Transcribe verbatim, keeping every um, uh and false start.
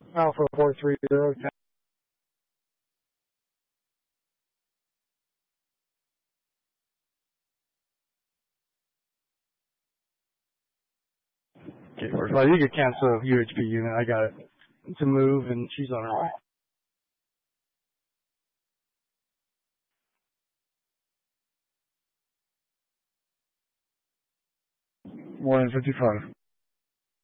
Alpha four three zero. Okay, first of all, you could cancel a U H P unit. I got it to move, and she's on her way. More than fifty-five.